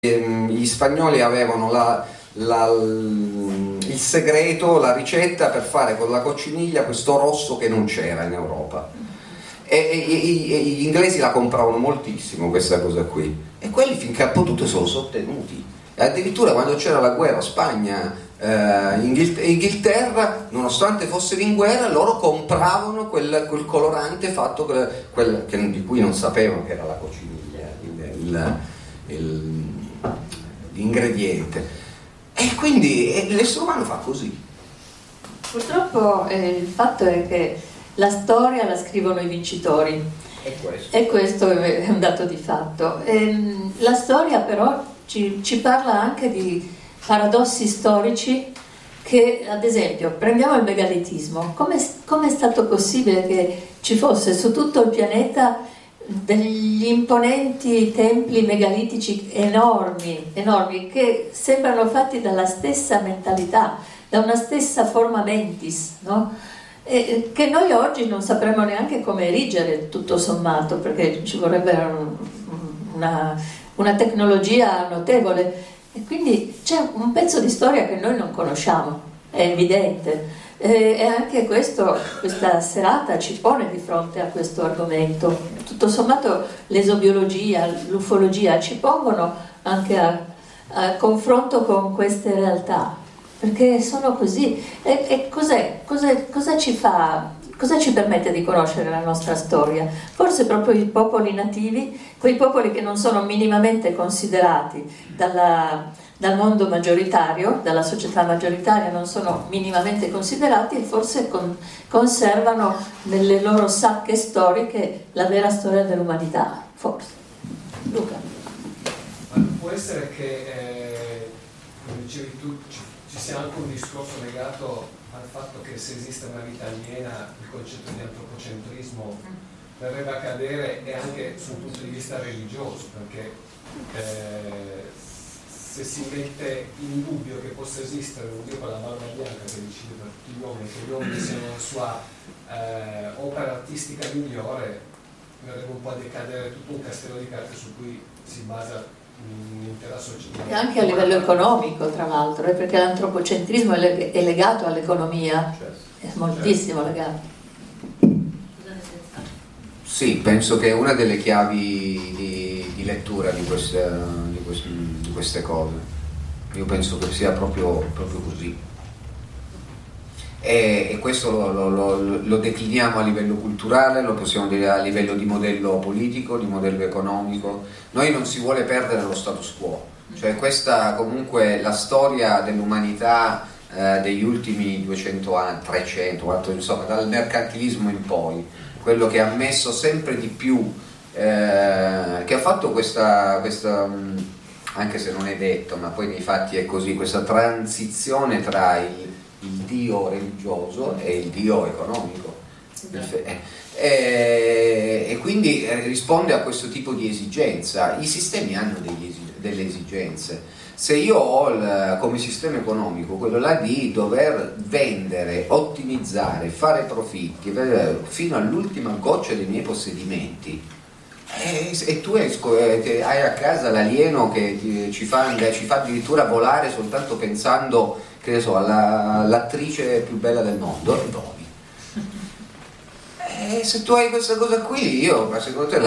Gli spagnoli avevano il segreto, la ricetta per fare con la cocciniglia questo rosso che non c'era in Europa, e gli inglesi la compravano moltissimo questa cosa qui, e quelli finché ha potuto se lo sono ottenuti. E addirittura quando c'era la guerra Spagna Inghilterra, nonostante fossero in guerra, loro compravano quel colorante fatto di cui non sapevano che era la cocciniglia, l'ingrediente. E quindi l'essere umano fa così. Purtroppo il fatto è che la storia la scrivono i vincitori, e questo è un dato di fatto. La storia però ci parla anche di paradossi storici che, ad esempio, prendiamo il megalitismo. Come è stato possibile che ci fosse su tutto il pianeta degli imponenti templi megalitici enormi, che sembrano fatti dalla stessa mentalità, da una stessa forma mentis, no? Che noi oggi non sapremmo neanche come erigere, tutto sommato, perché ci vorrebbe una tecnologia notevole, e quindi c'è un pezzo di storia che noi non conosciamo, è evidente. E anche questa serata ci pone di fronte a questo argomento. Tutto sommato l'esobiologia, l'ufologia ci pongono anche a confronto con queste realtà, perché sono così. E cosa ci fa? Cosa ci permette di conoscere la nostra storia? Forse proprio i popoli nativi, quei popoli che non sono minimamente considerati dal mondo maggioritario, dalla società maggioritaria, non sono minimamente considerati, e forse conservano nelle loro sacche storiche la vera storia dell'umanità, forse. Luca. Ma può essere che, come dicevi tu, ci sia anche un discorso legato al fatto che se esiste una vita aliena il concetto di antropocentrismo verrebbe a cadere, e anche sul punto di vista religioso, perché se si mette in dubbio che possa esistere un Dio con la barba bianca che decide per tutti gli uomini, che gli uomini siano la sua opera artistica migliore, verrebbe un po' a decadere tutto un castello di carte su cui si basa un'intera società. E anche a livello economico, tra l'altro, perché l'antropocentrismo è legato all'economia, è moltissimo legato. Sì, penso che è una delle chiavi di lettura di queste cose. Io penso che sia proprio così. E questo lo decliniamo a livello culturale, lo possiamo dire a livello di modello politico, di modello economico. Noi non si vuole perdere lo status quo, cioè questa comunque la storia dell'umanità degli ultimi 200 anni, 300, 400, insomma, dal mercantilismo in poi, quello che ha messo sempre di più, che ha fatto questa anche se non è detto, ma poi nei fatti è così, questa transizione tra il Dio religioso e il Dio economico, e quindi risponde a questo tipo di esigenza. I sistemi hanno delle esigenze. Se io ho come sistema economico quello là di dover vendere, ottimizzare, fare profitti fino all'ultima goccia dei miei possedimenti, e tu hai a casa l'alieno che ci fa addirittura volare soltanto pensando, che ne so, all'attrice più bella del mondo, e voli. E se tu hai questa cosa qui, secondo te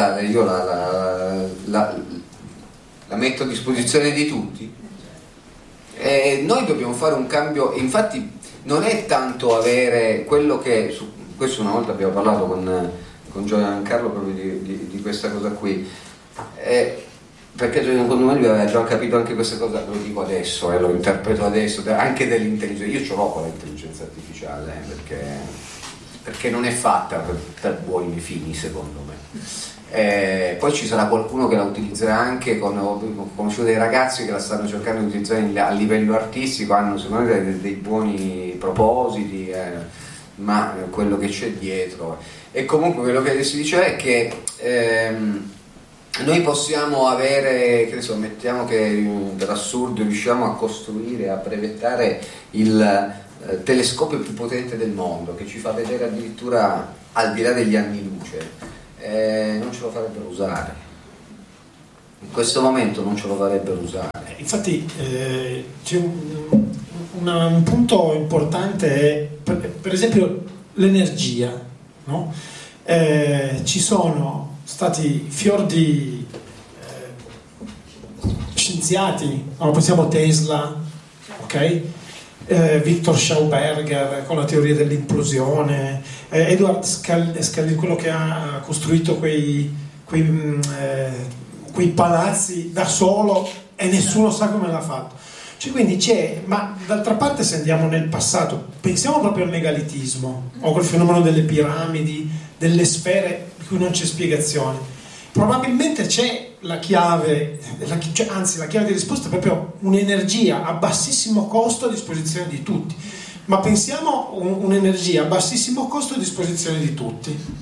la metto a disposizione di tutti. E noi dobbiamo fare un cambio. Infatti non è tanto avere quello che questo una volta abbiamo parlato con Giancarlo proprio di questa cosa qui, perché secondo me lui aveva già capito anche questa cosa. Lo dico adesso, lo interpreto adesso, anche dell'intelligenza. Io ce l'ho con l'intelligenza artificiale, perché non è fatta per buoni fini, secondo me. Poi ci sarà qualcuno che la utilizzerà anche, ho conosciuto dei ragazzi che la stanno cercando di utilizzare a livello artistico, hanno secondo me dei buoni propositi, ma quello che c'è dietro. E comunque quello che si dice è che noi possiamo avere, che ne so, mettiamo che per assurdo riusciamo a costruire, a brevettare il telescopio più potente del mondo, che ci fa vedere addirittura al di là degli anni luce, non ce lo farebbero usare. In questo momento non ce lo farebbero usare. Infatti c'è un punto importante, è per esempio l'energia, no? Ci sono stati fior di scienziati, pensiamo Tesla, ok? Victor Schauberger con la teoria dell'implosione, Edward Scalzi, quello che ha costruito quei palazzi da solo e nessuno sa come l'ha fatto. Cioè, quindi ma d'altra parte, se andiamo nel passato, pensiamo proprio al megalitismo o quel fenomeno delle piramidi, delle sfere di cui non c'è spiegazione. Probabilmente c'è la chiave, anzi la chiave di risposta è proprio un'energia a bassissimo costo a disposizione di tutti. Ma pensiamo un'energia a bassissimo costo a disposizione di tutti.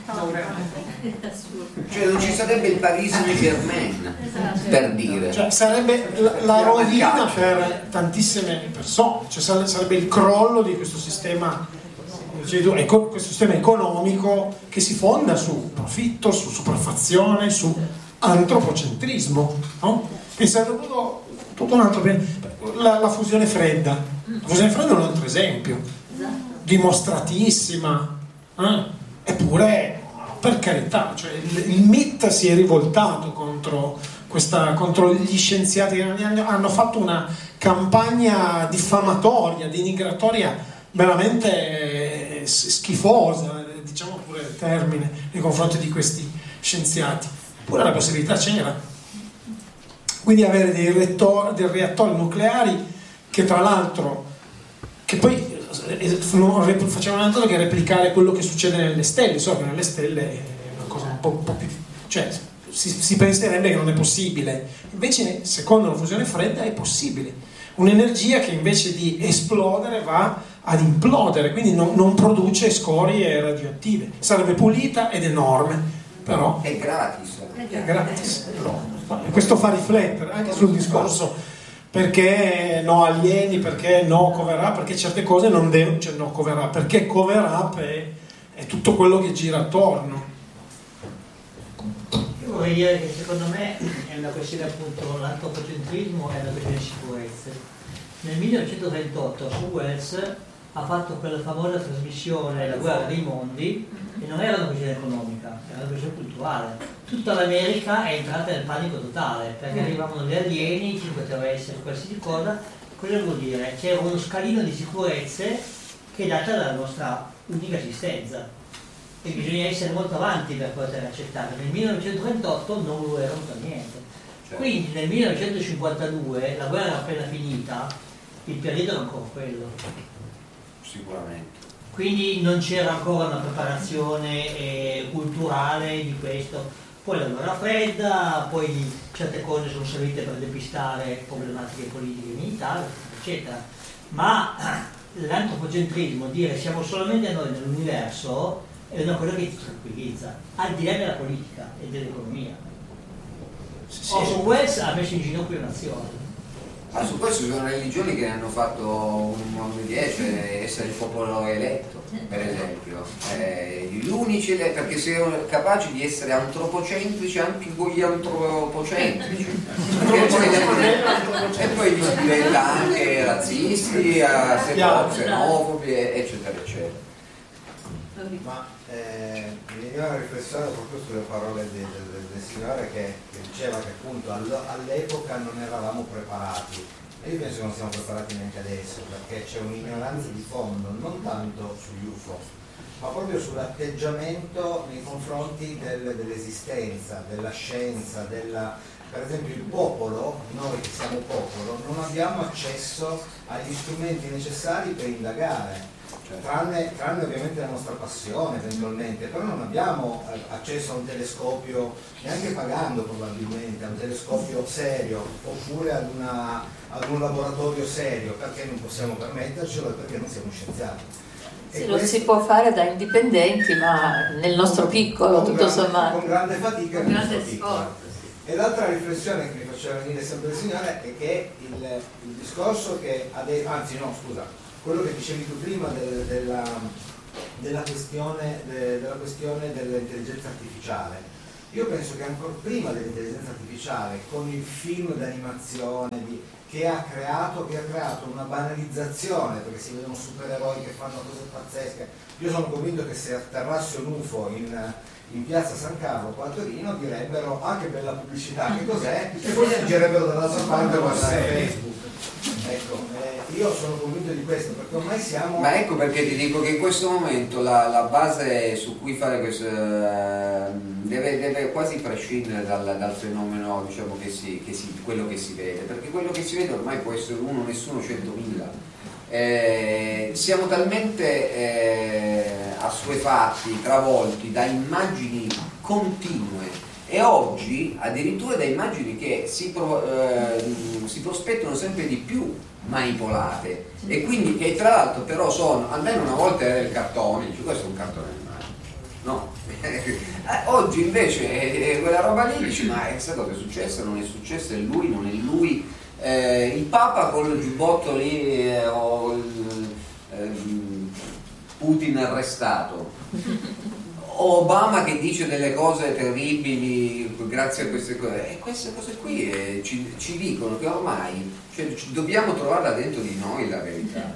Cioè non ci sarebbe il Paris Saint-Germain, per dire. Cioè, sarebbe la rovina per tantissime persone, cioè sarebbe il crollo di questo sistema, questo sistema economico che si fonda su profitto, su sopraffazione, su antropocentrismo, no? Che sarebbe tutto un altro la fusione fredda. La fusione fredda è un altro esempio, dimostratissima, eppure, per carità, cioè il MIT si è rivoltato contro gli scienziati che hanno fatto una campagna diffamatoria, denigratoria veramente schifosa, diciamo pure il termine, nei confronti di questi scienziati. Eppure la possibilità c'era. Quindi avere dei reattori nucleari che, tra l'altro, che poi facciamo un altro che replicare quello che succede nelle stelle. So che nelle stelle è una cosa un po' più, cioè si penserebbe che non è possibile, invece secondo la fusione fredda è possibile, un'energia che invece di esplodere va ad implodere, quindi non produce scorie radioattive, sarebbe pulita ed enorme, però è gratis. Questo fa riflettere anche sul discorso perché no alieni, perché no cover up, perché certe cose non devono, cioè no cover up, perché cover up è tutto quello che gira attorno. Io vorrei dire che secondo me è una questione, appunto, l'antropocentrismo è una questione di sicurezza. Nel 1938 su Wells ha fatto quella famosa trasmissione La guerra dei mondi, e non era una questione economica, era una questione culturale. Tutta l'America è entrata nel panico totale perché arrivavano gli alieni, ci poteva essere qualsiasi cosa. Cosa vuol dire? C'era uno scalino di sicurezze che è data dalla nostra unica esistenza e bisogna essere molto avanti per poter accettare. Nel 1938 non lo erano per niente. Quindi nel 1952 la guerra era appena finita, il periodo era ancora quello. Sicuramente. Quindi non c'era ancora una preparazione culturale di questo. Poi la guerra fredda, poi certe cose sono servite per depistare problematiche politiche e militari, eccetera. Ma l'antropocentrismo, dire siamo solamente noi nell'universo, è una cosa che ti tranquillizza, al di là della politica e dell'economia. Orson Welles ha messo in ginocchio le nazioni. Ma su questo ci sono religioni che hanno fatto cioè essere il popolo eletto, per esempio. Gli unici, perché siano capaci di essere antropocentrici anche con gli antropocentrici. E poi diventa anche razzisti, xenofobi, eccetera, eccetera. Ma mi veniva una riflessione proprio sulle parole del signore che diceva che appunto all'epoca non eravamo preparati, e io penso che non siamo preparati neanche adesso, perché c'è un'ignoranza di fondo non tanto sugli UFO ma proprio sull'atteggiamento nei confronti dell'esistenza, della scienza, per esempio il popolo, noi che siamo popolo non abbiamo accesso agli strumenti necessari per indagare. Tranne ovviamente la nostra passione eventualmente, però non abbiamo accesso a un telescopio, neanche pagando probabilmente, a un telescopio serio oppure ad un laboratorio serio, perché non possiamo permettercelo e perché non siamo scienziati. Sì, lo si può fare da indipendenti, ma nel nostro piccolo, tutto sommato. Con grande fatica e con grande sforzo. E l'altra riflessione che mi faceva venire sempre il signore è che il discorso che quello che dicevi tu prima della questione dell'intelligenza artificiale, Io penso che ancora prima dell'intelligenza artificiale, con il film d'animazione che ha creato una banalizzazione, perché si vedono supereroi che fanno cose pazzesche. Io sono convinto che se atterrasse un UFO in piazza San Carlo qua a Torino direbbero che bella pubblicità, che cos'è? E poi si girerebbero dall'altra parte a guardare Facebook. Ecco, io sono convinto di questo, perché ormai siamo... Ma ecco perché ti dico che in questo momento la base su cui fare questo deve quasi prescindere dal fenomeno, diciamo, quello che si vede, perché quello che si vede ormai può essere uno, nessuno, 100.000. Siamo talmente assuefatti, travolti da immagini continue, e oggi addirittura da immagini che si prospettano sempre di più manipolate, e quindi che tra l'altro però sono, almeno una volta era il cartone, dice questo è un cartone animato, no? Oggi invece quella roba lì dici ma questa cosa è successa, non è successa, è lui, non è lui, il Papa con il giubbotto lì o Putin arrestato, Obama che dice delle cose terribili grazie a queste cose, e queste cose qui ci dicono che ormai, cioè, dobbiamo trovarla dentro di noi la verità.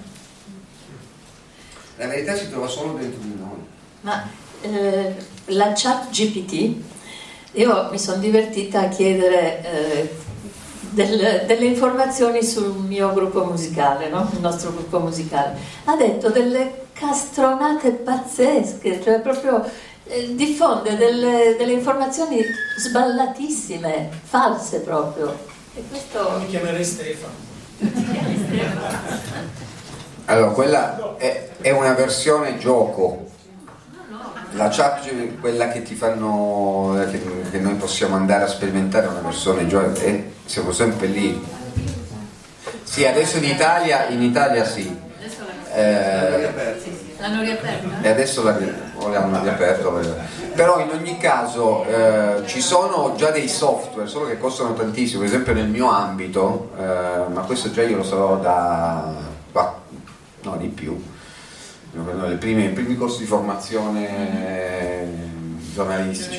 La verità si trova solo dentro di noi. Ma la chat GPT, io mi sono divertita a chiedere delle informazioni sul mio gruppo musicale, no? Il nostro gruppo musicale. Ha detto delle castronate pazzesche, cioè proprio diffonde delle informazioni sballatissime, false proprio. E questo... Mi chiamerei Stefano. Allora, quella è una versione gioco. La chat, quella che ti fanno, che noi possiamo andare a sperimentare, è una versione gioco, e siamo sempre lì. Sì, adesso in Italia sì. L'hanno riaperta? E adesso l'hanno riaperto. Però in ogni caso ci sono già dei software, solo che costano tantissimo, per esempio nel mio ambito, ma questo già io lo so di più. I primi corsi di formazione giornalistici,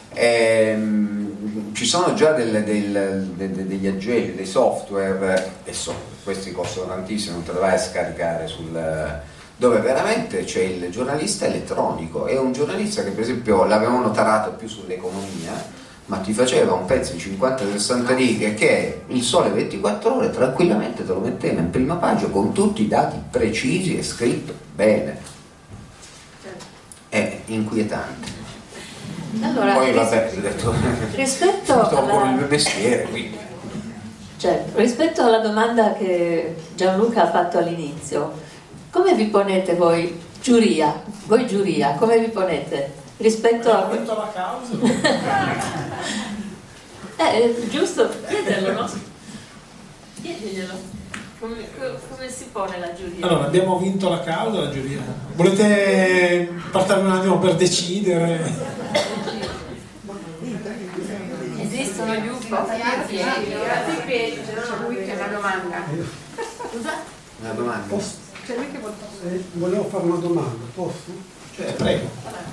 ci sono già degli agenti, dei software, questi costano tantissimo, non te li vai a scaricare dove veramente c'è il giornalista elettronico, è un giornalista che per esempio l'avevano tarato più sull'economia, ma ti faceva un pezzo di 50-60 righe che Il Sole 24 Ore tranquillamente te lo metteva in prima pagina con tutti i dati precisi e scritto bene. È inquietante. Allora, Poi vabbè, ho detto, rispetto il mio mestiere, quindi. Certo, rispetto alla domanda che Gianluca ha fatto all'inizio, come vi ponete voi giuria, come vi ponete? Rispetto a... vinto la causa. Giusto chiederlo, no? Chiediglielo. Come si pone la giuria? Allora, abbiamo vinto la causa, la giuria. Volete partire un attimo per decidere? Esistono gli UFO? Una domanda. Una domanda? C'è lui che volevo fare una domanda, posso? Prego.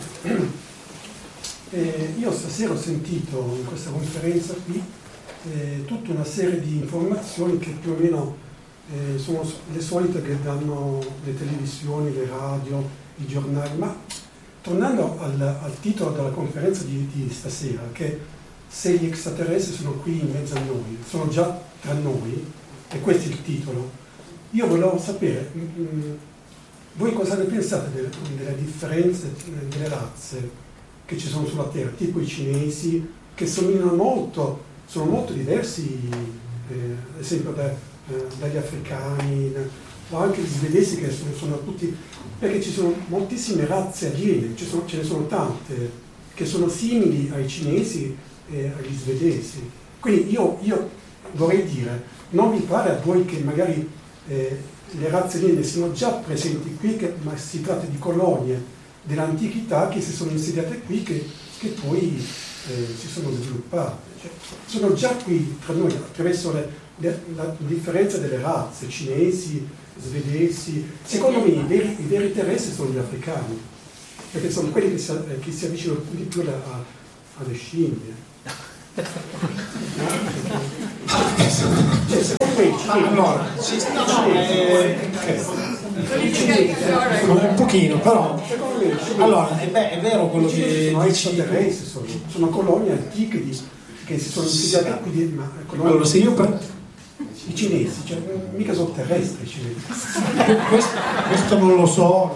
Io stasera ho sentito in questa conferenza qui tutta una serie di informazioni che più o meno sono le solite che danno le televisioni, le radio, i giornali, ma tornando al titolo della conferenza di stasera, che se gli extraterrestri sono qui in mezzo a noi, sono già tra noi, e questo è il titolo, io volevo sapere, voi cosa ne pensate delle differenze delle razze che ci sono sulla Terra, tipo i cinesi, che sono molto diversi, ad esempio dagli africani, o anche gli svedesi che sono tutti, perché ci sono moltissime razze aliene, ce ne sono tante, che sono simili ai cinesi e agli svedesi. Quindi io vorrei dire, non vi pare a voi che magari le razze aliene sono già presenti qui, ma si tratta di colonie dell'antichità che si sono insediate qui, che poi si sono sviluppate. Cioè, sono già qui tra noi attraverso la differenza delle razze, cinesi, svedesi. Secondo me i veri terrestri sono gli africani, perché sono quelli che si avvicinano di più alle scimmie. Allora, un pochino, però. Allora, è vero quello che sono dici. extraterrestri, sono colonie antiche che si sono insediate qui. Allora, se io I cinesi, cioè, mica sono terrestri i cinesi. questo non lo so.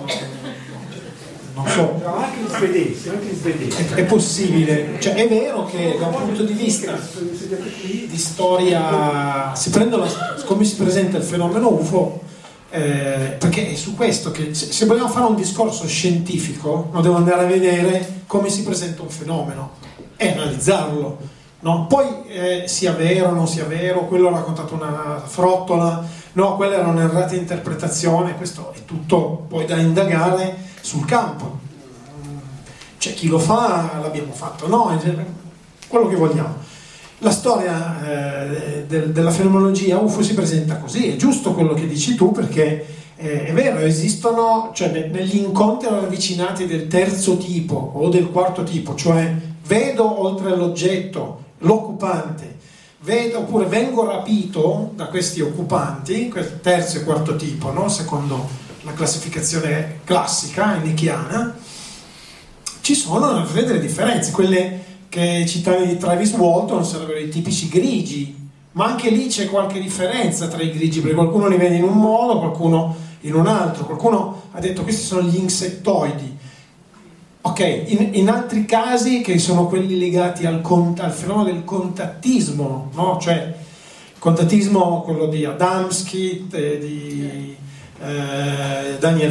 Non so. No, anche gli svedesi. È possibile, cioè è vero che da un punto di vista di storia si prende come si presenta il fenomeno UFO, perché è su questo che se vogliamo fare un discorso scientifico non devo andare a vedere come si presenta un fenomeno e analizzarlo, no? Poi sia vero o non sia vero, quello ha raccontato una frottola, no, quella era un'errata interpretazione, questo è tutto poi da indagare sul campo. C'è chi lo fa, l'abbiamo fatto noi, quello che vogliamo. La storia della fenomenologia UFO si presenta così, è giusto quello che dici tu, perché è vero, esistono, cioè negli incontri ravvicinati del terzo tipo o del quarto tipo, cioè vedo oltre all'oggetto l'occupante, vedo oppure vengo rapito da questi occupanti, terzo e quarto tipo, no? Secondo la classificazione classica nicchiana, ci sono delle differenze. Quelle che citavi di Travis Walton sarebbero i tipici grigi, ma anche lì c'è qualche differenza tra i grigi, perché qualcuno li vede in un modo, qualcuno in un altro. Qualcuno ha detto questi sono gli insettoidi. Ok, in altri casi, che sono quelli legati al fenomeno del contattismo, no? Cioè il contattismo, quello di Adamski, di Daniel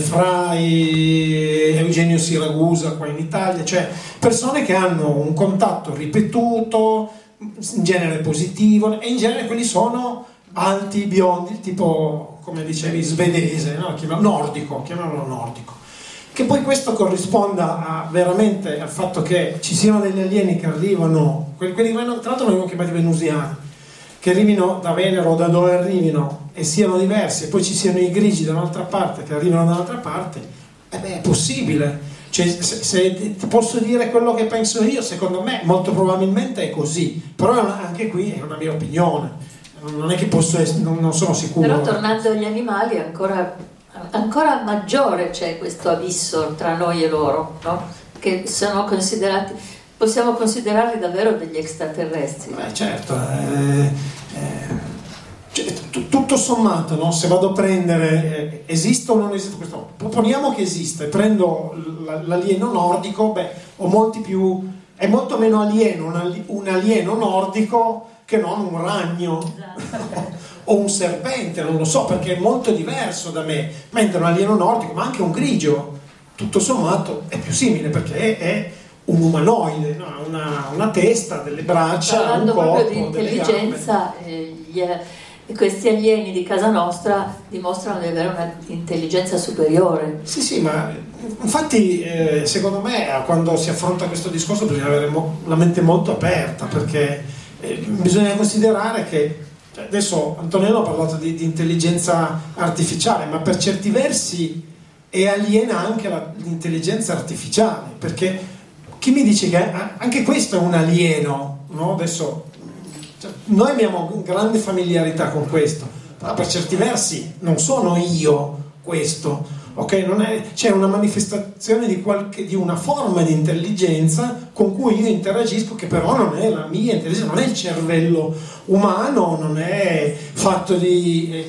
Frey, Eugenio Siragusa qua in Italia, cioè persone che hanno un contatto ripetuto, in genere positivo, e in genere quelli sono alti, biondi, tipo, come dicevi, svedese, no? Chiamiamolo nordico. Che poi questo corrisponda veramente al fatto che ci siano degli alieni che arrivano, quelli tra l'altro vengono chiamati venusiani, che arrivino da Venere o da dove arrivino e siano diversi, e poi ci siano i grigi da un'altra parte che arrivano dall'altra parte, è possibile. Cioè, se ti posso dire quello che penso io, secondo me molto probabilmente è così, però anche qui è una mia opinione, non è che non sono sicuro. Però tornando agli animali, ancora maggiore c'è questo abisso tra noi e loro, no? Che sono considerati, possiamo considerarli davvero degli extraterrestri. Certo, cioè, tutto sommato, no? Se vado a prendere esiste o non esiste questo, proponiamo che esiste, prendo l'alieno nordico, è molto meno alieno un alieno nordico che non un ragno o un serpente, non lo so, perché è molto diverso da me, mentre un alieno nordico, ma anche un grigio, tutto sommato è più simile, perché è un umanoide, no? una testa, delle braccia, parlando un corpo, proprio di intelligenza, questi alieni di casa nostra dimostrano di avere un'intelligenza superiore. Sì, ma infatti secondo me quando si affronta questo discorso bisogna avere la mente molto aperta, perché bisogna considerare che adesso Antonello ha parlato di intelligenza artificiale, ma per certi versi è aliena anche l'intelligenza artificiale, perché chi mi dice che anche questo è un alieno, no? Adesso noi abbiamo grande familiarità con questo, però per certi versi non sono io questo, ok? C'è una manifestazione di una forma di intelligenza con cui io interagisco, che però non è la mia intelligenza, non è il cervello umano, non è fatto di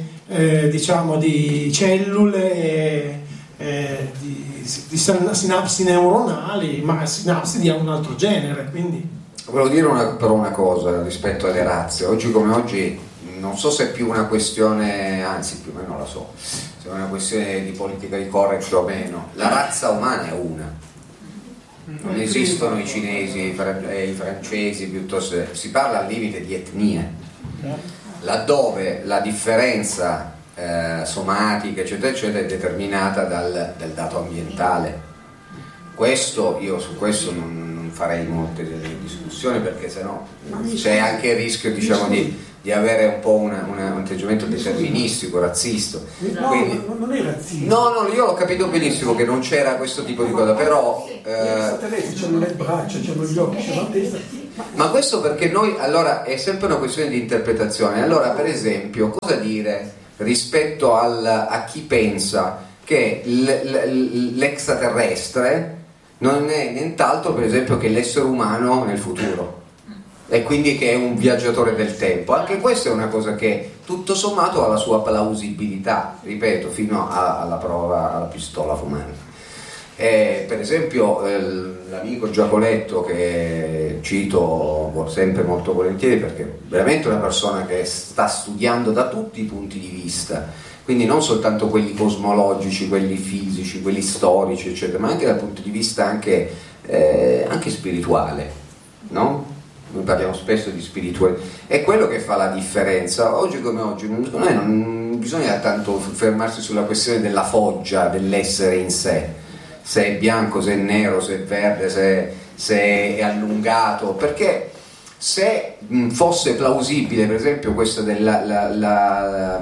cellule, di sinapsi neuronali, ma sinapsi di un altro genere. Quindi volevo dire però una cosa rispetto alle razze. Oggi come oggi non so se è più una questione, anzi più o meno la so, se è una questione di politica di correct o meno. La razza umana è una, non esistono i cinesi e i francesi, piuttosto si parla al limite di etnie, laddove la differenza somatica eccetera eccetera è determinata dal dato ambientale. Io su questo non farei molte discussioni, perché sennò c'è anche il rischio, diciamo, di di avere un po' un atteggiamento deterministico, razzista. No, Quindi, non è razzismo. no, io ho capito benissimo che non c'era questo tipo di cosa, però Gli extraterrestri hanno le braccia, hanno gli occhi, c'è la testa. ma questo perché noi, allora, è sempre una questione di interpretazione. Allora, per esempio, cosa dire rispetto a chi pensa che l'extraterrestre non è nient'altro, per esempio, che l'essere umano nel futuro, e quindi che è un viaggiatore del tempo? Anche questa è una cosa che tutto sommato ha la sua plausibilità, ripeto, fino alla prova alla pistola fumante. Per esempio l'amico Giacoletto, che cito sempre molto volentieri perché è veramente una persona che sta studiando da tutti i punti di vista, quindi non soltanto quelli cosmologici, quelli fisici, quelli storici, eccetera, ma anche dal punto di vista anche spirituale, no? Noi parliamo spesso di spiritualità, è quello che fa la differenza. Oggi come oggi, secondo me non bisogna tanto fermarsi sulla questione della foggia, dell'essere in sé, se è bianco, se è nero, se è verde, se è allungato, perché se fosse plausibile, per esempio, questa la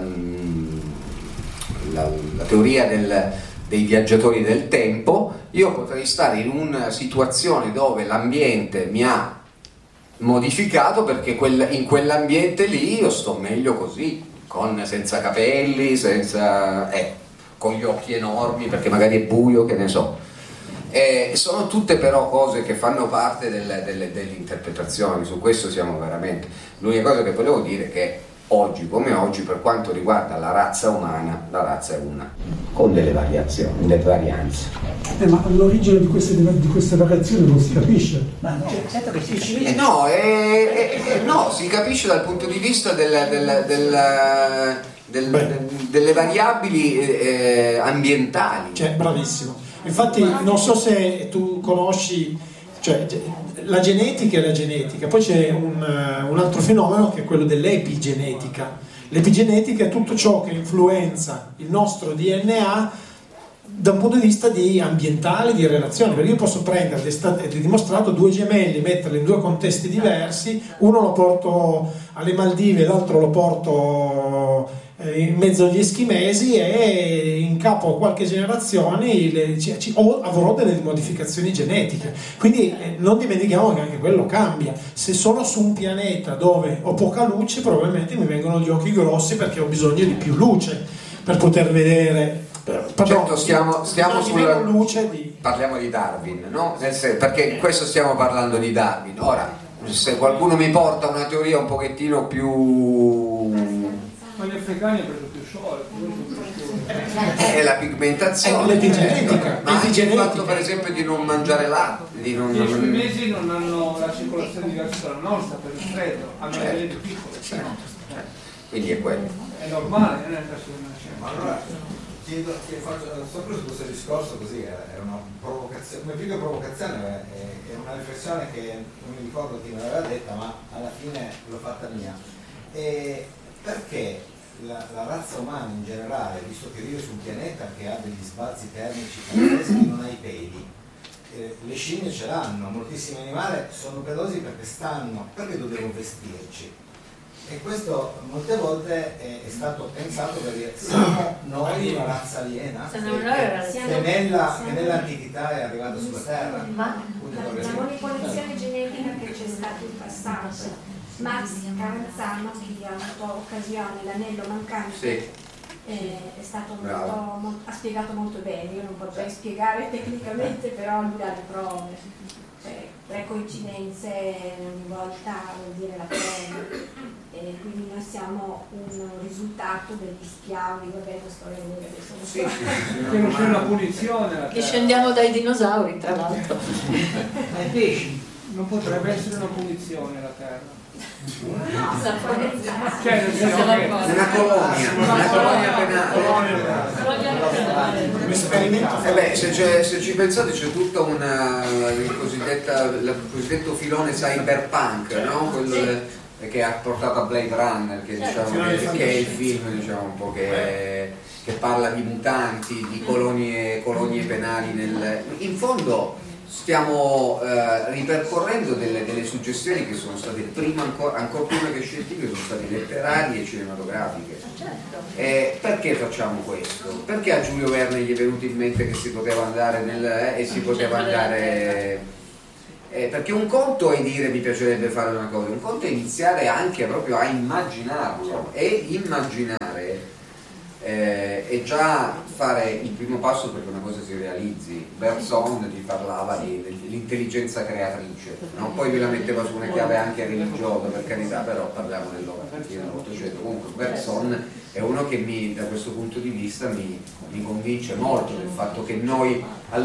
teoria dei viaggiatori del tempo, io potrei stare in una situazione dove l'ambiente mi ha modificato perché in quell'ambiente lì io sto meglio così, senza capelli, con gli occhi enormi perché magari è buio, che ne so. Sono tutte però cose che fanno parte delle interpretazioni. Su questo siamo veramente. L'unica cosa che volevo dire è che oggi come oggi, per quanto riguarda la razza umana, la razza è una, con delle variazioni, delle varianze. Ma l'origine di queste variazioni non si capisce. Ma certo che si capisce. No, si capisce dal punto di vista delle variabili ambientali. Cioè, bravissimo. Infatti non so se tu conosci, cioè, la genetica è la genetica, poi c'è un altro fenomeno che è quello dell'epigenetica. L'epigenetica è tutto ciò che influenza il nostro DNA da un punto di vista di ambientale, di relazione, perché io posso prendere, è dimostrato, due gemelli, metterli in due contesti diversi, uno lo porto alle Maldive, l'altro lo porto in mezzo agli eschimesi, e in capo a qualche generazione avrò delle modificazioni genetiche. Quindi non dimentichiamo che anche quello cambia. Se sono su un pianeta dove ho poca luce, probabilmente mi vengono gli occhi grossi perché ho bisogno di più luce per poter vedere. Certo, stiamo sulla luce parliamo di Darwin, no? Perché questo stiamo parlando di Darwin. Ora, se qualcuno mi porta una teoria un pochettino più, ma gli africani hanno preso più sole, è la pigmentazione, l'epigenetica, ma anche il fatto, per esempio, di non mangiare latte, gli cinesi non hanno la circolazione diversa dalla nostra per il freddo, hanno le vene più piccole, quindi è quello. È normale, non è il caso di una scienza. Ma allora faccio sopra su questo discorso, così è una provocazione, come più che provocazione è una riflessione che non mi ricordo chi me l'aveva detta, ma alla fine l'ho fatta mia. Perché la razza umana in generale, visto che vive su un pianeta che ha degli sbalzi termici pazzeschi, non ha i peli, le scimmie ce l'hanno, moltissimi animali sono pelosi perché dobbiamo vestirci? E questo molte volte è stato pensato per dire: siamo noi una razza aliena che nell'antichità è arrivata sulla Terra. Ma la manipolazione genetica che c'è stata in passato, Max Caranzano, che ha avuto occasione, l'anello mancante, è stato ha spiegato molto bene. Io non potrei spiegare tecnicamente, però lui ha le prove. Tre coincidenze ogni volta vuol dire la pena, e quindi noi siamo un risultato degli schiavi, vabbè, la storia lunga adesso che non c'è una punizione alla discendiamo dai dinosauri, tra l'altro. Ai pesci non potrebbe essere una punizione la Terra, cioè una colonia penale. un esperimento. Se ci pensate, c'è tutta il cosiddetto filone cyberpunk, no? Quello che ha portato a Blade Runner, che è il film, diciamo, un po' che parla di mutanti, di colonie penali in fondo stiamo ripercorrendo delle suggestioni che sono state prima, ancora prima che scientifiche, sono state letterarie e cinematografiche. Perché facciamo questo? Perché a Giulio Verne gli è venuto in mente che si poteva andare e si poteva andare... perché un conto è dire mi piacerebbe fare una cosa, un conto è iniziare anche proprio a immaginarlo, e immaginare è già fare il primo passo perché una cosa si realizzi. Bergson ti parlava dell'intelligenza creatrice, no? Poi vi la metteva su una chiave anche religiosa, per carità, però parliamo dell'800. Comunque Bergson è uno che da questo punto di vista mi convince molto del fatto che noi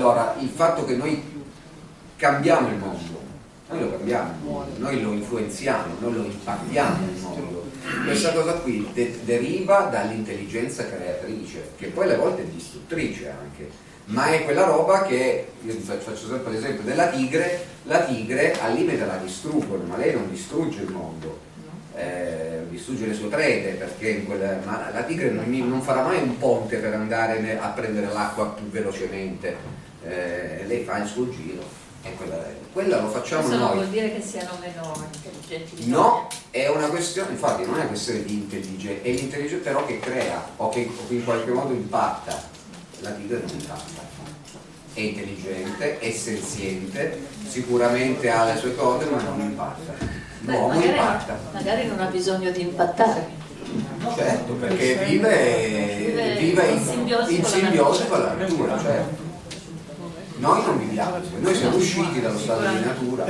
cambiamo il mondo, noi lo cambiamo, noi lo influenziamo, noi lo impattiamo il mondo. Questa cosa qui deriva dall'intelligenza creatrice, che poi alle volte è distruttrice anche, ma è quella roba che, io faccio sempre l'esempio della tigre, la tigre al limite la distruggono, ma lei non distrugge il mondo, distrugge le sue prede, perché ma la tigre non farà mai un ponte per andare a prendere l'acqua più velocemente, lei fa il suo giro. E quella lo facciamo questo noi. Non vuol dire che siano meno intelligenti. No, è una questione, infatti non è una questione di intelligenza, è l'intelligenza però che crea o che in qualche modo impatta. La tigre non impatta, è intelligente, è senziente, sicuramente ha le sue cose, ma non impatta. L'uomo impatta. Magari non ha bisogno di impattare. Certo, perché vive in simbiosi con la natura, certo. Noi non viviamo, noi siamo usciti dallo stato di natura.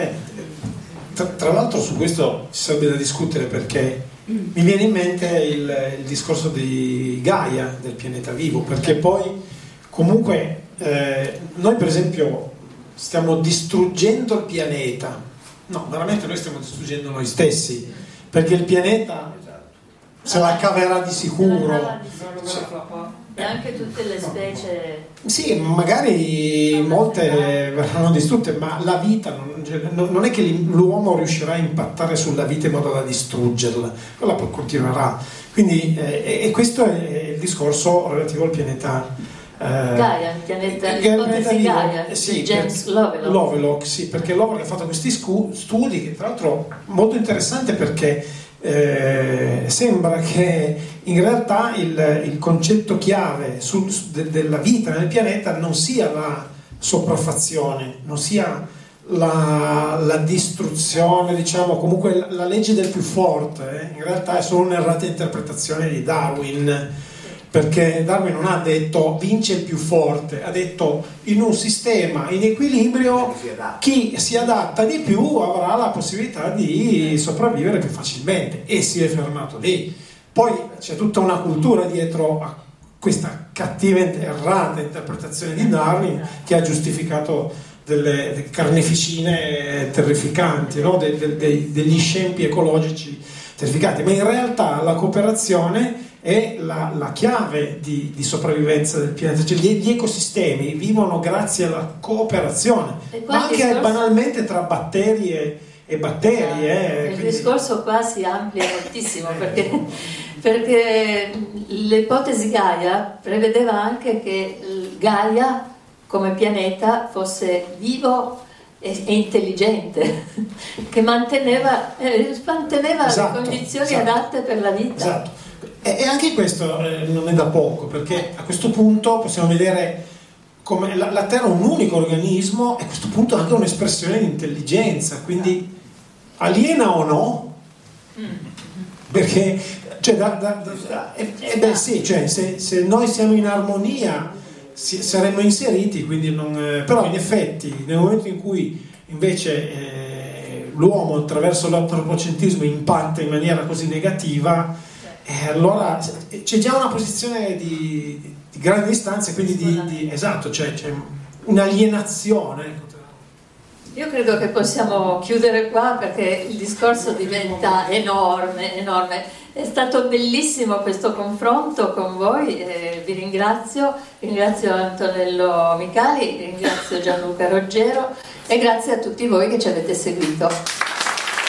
Tra l'altro su questo ci sarebbe da discutere, perché mi viene in mente il discorso di Gaia, del pianeta vivo, perché poi comunque noi per esempio stiamo distruggendo il pianeta, no, veramente noi stiamo distruggendo noi stessi, perché il pianeta se la caverà di sicuro. E anche tutte le specie. Sì, magari molte verranno distrutte, ma la vita non è che l'uomo riuscirà a impattare sulla vita in modo da distruggerla, quella poi continuerà. Quindi e questo è il discorso relativo al pianeta Gaia, l'ipotesi Gaia, sì, James Lovelock. Sì, perché Lovelock ha fatto questi studi che tra l'altro molto interessante, perché sembra che in realtà il concetto chiave della vita nel pianeta non sia la sopraffazione, non sia la distruzione, diciamo, comunque la legge del più forte, in realtà è solo un'errata interpretazione di Darwin, perché Darwin non ha detto vince il più forte, ha detto in un sistema in equilibrio chi si adatta di più avrà la possibilità di sopravvivere più facilmente, e si è fermato lì. Poi c'è tutta una cultura dietro a questa cattiva, errata interpretazione di Darwin, che ha giustificato delle carneficine terrificanti, no? Degli scempi ecologici terrificanti, ma in realtà la cooperazione è la chiave di sopravvivenza del pianeta, cioè gli ecosistemi vivono grazie alla cooperazione, ma anche banalmente tra batteri e batteri. Il discorso qua si amplia moltissimo, perché l'ipotesi Gaia prevedeva anche che Gaia come pianeta fosse vivo e intelligente, che manteneva le condizioni adatte per la vita. Esatto. E anche questo non è da poco, perché a questo punto possiamo vedere come la Terra è un unico organismo, e a questo punto anche un'espressione di intelligenza, quindi aliena o no? Perché sì, cioè, se noi siamo in armonia saremmo inseriti, quindi però in effetti nel momento in cui invece l'uomo attraverso l'antropocentrismo impatta in maniera così negativa, allora c'è già una posizione di grande distanza, quindi esatto, cioè c'è un'alienazione. Io credo che possiamo chiudere qua, perché il discorso diventa enorme. È stato bellissimo questo confronto con voi, vi ringrazio Antonello Micali, ringrazio Gianluca Roggero e grazie a tutti voi che ci avete seguito.